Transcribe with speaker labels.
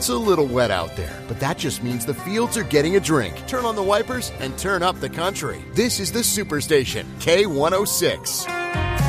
Speaker 1: It's a little wet out there, but that just means the fields are getting a drink. Turn on the wipers and turn up the country. This is the Superstation, K106.